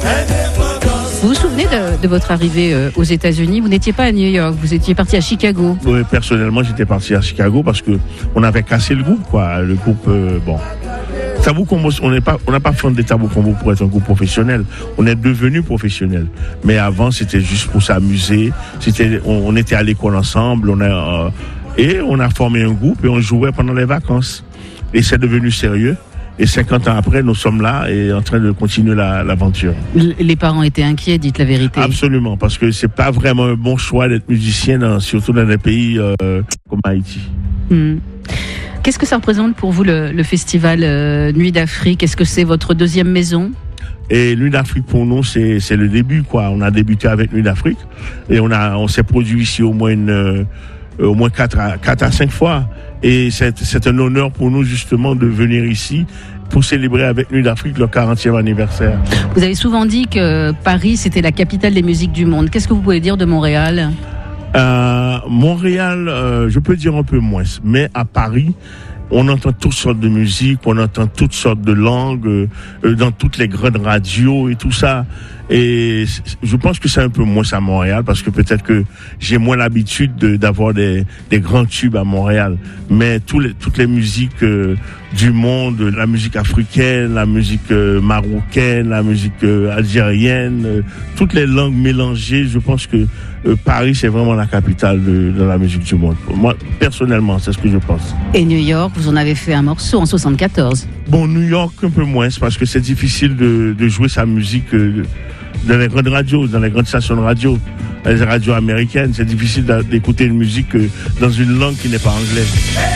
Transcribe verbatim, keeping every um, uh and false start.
Vous vous souvenez de, de votre arrivée euh, aux États-Unis? Vous n'étiez pas à New York, vous étiez parti à Chicago. Oui, personnellement, j'étais parti à Chicago parce que on avait cassé le groupe, quoi. Le groupe, euh, bon. Tabou Combo, on n'est pas, on n'a pas fondé Tabou Combo pour être un groupe professionnel. On est devenu professionnel. Mais avant, c'était juste pour s'amuser. C'était, on, on était à l'école ensemble. On a euh, et on a formé un groupe et on jouait pendant les vacances. Et c'est devenu sérieux. Et cinquante ans après, nous sommes là et en train de continuer la, l'aventure. Les parents étaient inquiets, dites la vérité. Absolument, parce que c'est pas vraiment un bon choix d'être musicien, dans, surtout dans des pays euh, comme Haïti. Hmm. Qu'est-ce que ça représente pour vous le, le festival euh, Nuit d'Afrique? Est-ce que c'est votre deuxième maison? Et Nuit d'Afrique pour nous, c'est, c'est le début, quoi. On a débuté avec Nuit d'Afrique et on a, on s'est produit ici au moins une, euh, au moins quatre à, quatre à cinq fois. Et c'est, c'est un honneur pour nous justement de venir ici pour célébrer avec Nuit d'Afrique le quarantième anniversaire. Vous avez souvent dit que Paris c'était la capitale des musiques du monde. Qu'est-ce que vous pouvez dire de Montréal? euh, Montréal, euh, je peux dire un peu moins, mais à Paris, on entend toutes sortes de musique, on entend toutes sortes de langues euh, dans toutes les grandes radios et tout ça. Et je pense que c'est un peu moins à Montréal parce que peut-être que j'ai moins l'habitude de, d'avoir des, des grands tubes à Montréal. Mais tous les, toutes les musiques euh, du monde, la musique africaine, la musique euh, marocaine, la musique euh, algérienne, euh, toutes les langues mélangées, je pense que euh, Paris c'est vraiment la capitale de, de la musique du monde. Moi, personnellement, c'est ce que je pense. Et New York, vous en avez fait un morceau en soixante-quatorze. Bon, New York un peu moins, parce que c'est difficile de, de jouer sa musique euh, dans les grandes radios, dans les grandes stations de radio, les radios américaines. C'est difficile d'écouter une musique dans une langue qui n'est pas anglaise.